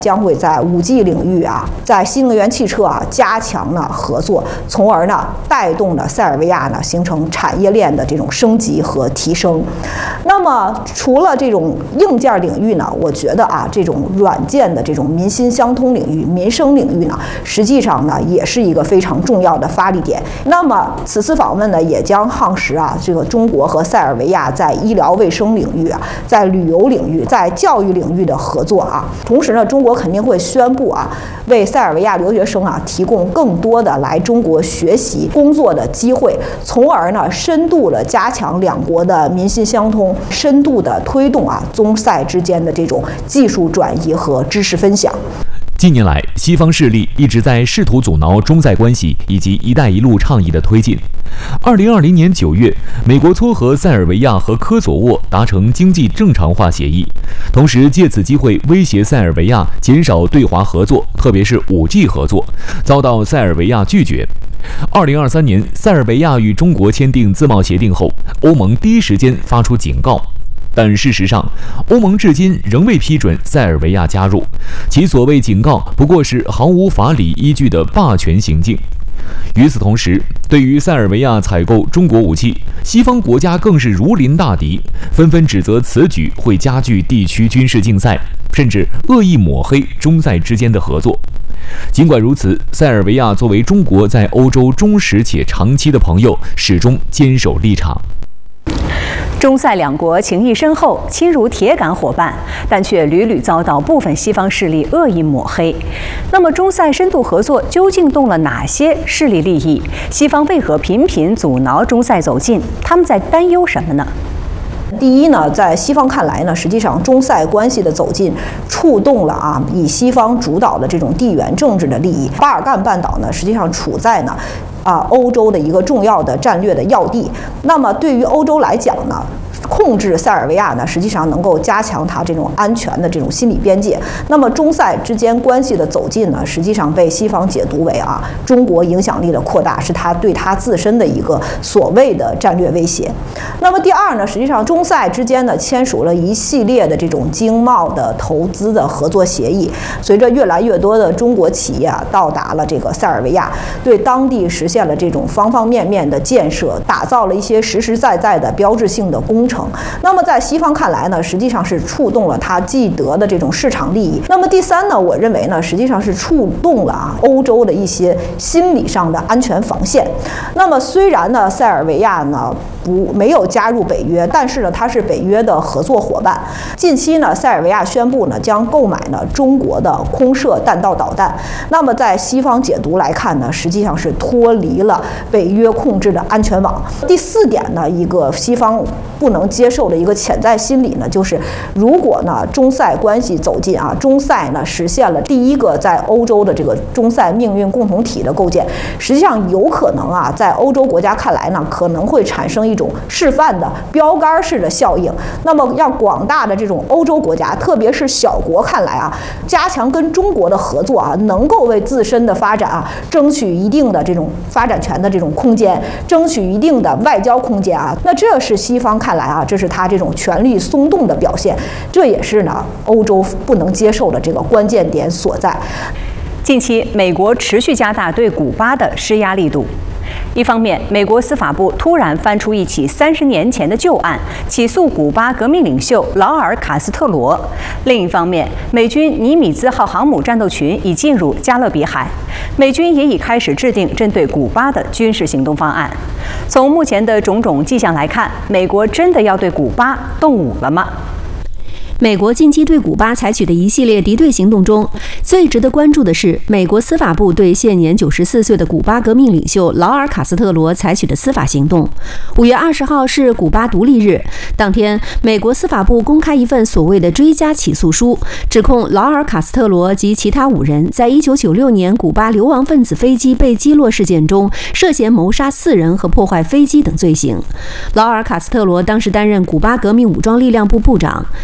将会在5G 领域在新能源汽车加强合作，从而带动塞尔维亚形成产业链的这种升级和提升。那么除了这种硬件领域我觉得这种软件的这种民心相通领域、民生领域实际上也是一个非常重要的发力点。那么此次访问也将夯实这个中国和塞尔维亚在医疗卫生领域在旅游领域、在教育领域的合作同时中国肯定会宣布为塞尔维亚留学生提供更多的来中国学习工作的机会，从而深度的加强两国的民心相通，深度的推动中塞之间的这种技术转移和知识分享。 近年来，西方势力一直在试图阻挠中塞关系以及“一带一路”倡议的推进。2020年9月，美国撮合塞尔维亚和科索沃达成经济正常化协议，同时借此机会威胁塞尔维亚减少对华合作，特别是5G 合作，遭到塞尔维亚拒绝。2023年，塞尔维亚与中国签订自贸协定后，欧盟第一时间发出警告。但事实上，欧盟至今仍未批准塞尔维亚加入，其所谓警告不过是毫无法理依据的霸权行径。与此同时，对于塞尔维亚采购中国武器，西方国家更是如临大敌，纷纷指责此举会加剧地区军事竞赛，甚至恶意抹黑中塞之间的合作。尽管如此，塞尔维亚作为中国在欧洲忠实且长期的朋友，始终坚守立场。 中塞两国情谊深厚，亲如铁杆伙伴，但却屡屡遭到部分西方势力恶意抹黑。那么，中塞深度合作究竟动了哪些势力利益？西方为何频频阻挠中塞走近？他们在担忧什么呢？ 第一在西方看来实际上中塞关系的走近触动了以西方主导的这种地缘政治的利益。巴尔干半岛实际上处在欧洲的一个重要的战略的要地。那么对于欧洲来讲控制塞尔维亚实际上能够加强它这种安全的这种心理边界。那么中塞之间关系的走近实际上被西方解读为中国影响力的扩大，是它对它自身的一个所谓的战略威胁。那么第二实际上中塞之间签署了一系列的这种经贸的投资的合作协议。随着越来越多的中国企业到达了这个塞尔维亚，对当地实现了这种方方面面的建设，打造了一些实实在在的标志性的工程。那么在西方看来实际上是触动了它既得的这种市场利益。那么第三我认为实际上是触动了欧洲的一些心理上的安全防线。那么虽然塞尔维亚没有加入北约，但是它是北约的合作伙伴。近期塞尔维亚宣布将购买中国的空射弹道导弹。那么在西方解读来看实际上是脱离了北约控制的安全网。第四点一个西方不能接受的一个潜在心理就是如果中塞关系走近中塞实现了第一个在欧洲的这个中塞命运共同体的构建，实际上有可能在欧洲国家看来可能会产生一种示范的标杆式的效应。那么让广大的这种欧洲国家，特别是小国看来加强跟中国的合作能够为自身的发展争取一定的这种发展权的这种空间，争取一定的外交空间那这是西方看来这是他这种权力松动的表现，这也是欧洲不能接受的这个关键点所在。 近期，美国持续加大对古巴的施压力度。一方面，美国司法部突然翻出一起30年前的旧案，起诉古巴革命领袖劳尔·卡斯特罗；另一方面，美军尼米兹号航母战斗群已进入加勒比海，美军也已开始制定针对古巴的军事行动方案。从目前的种种迹象来看，美国真的要对古巴动武了吗？ 美国近期对古巴采取的一系列敌对行动中，最值得关注的是美国司法部对现年94岁的古巴革命领袖劳尔·卡斯特罗采取的司法行动。5月20号是古巴独立日，当天，美国司法部公开一份所谓的追加起诉书，指控劳尔·卡斯特罗及其他5人在1996年古巴流亡分子飞机被击落事件中涉嫌谋杀4人和破坏飞机等罪行。劳尔·卡斯特罗当时担任古巴革命武装力量部部长，有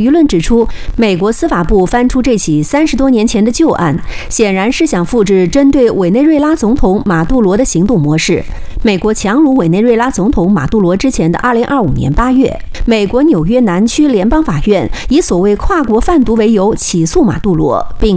舆论指出，美国司法部翻出这起30多年前的旧案，显然是想复制针对委内瑞拉总统马杜罗的行动模式。美国强掳委内瑞拉总统马杜罗之前的2025年8月，美国纽约南区联邦法院以所谓跨国贩毒为由起诉马杜罗，并